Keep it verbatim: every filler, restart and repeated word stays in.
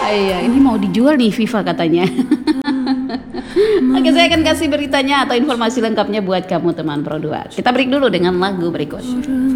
Iya, ini mau dijual nih FIFA katanya. Oke, saya akan kasih beritanya atau informasi lengkapnya buat kamu teman Pro dua. Kita break dulu dengan lagu berikut.